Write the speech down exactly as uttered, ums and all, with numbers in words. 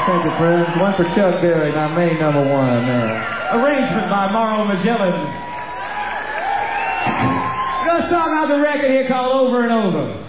Thank you, friends. One for Chuck Berry, my main number one. Uh, Arrangement by Mauro Magellan. We got a song on the record here called Over and Over.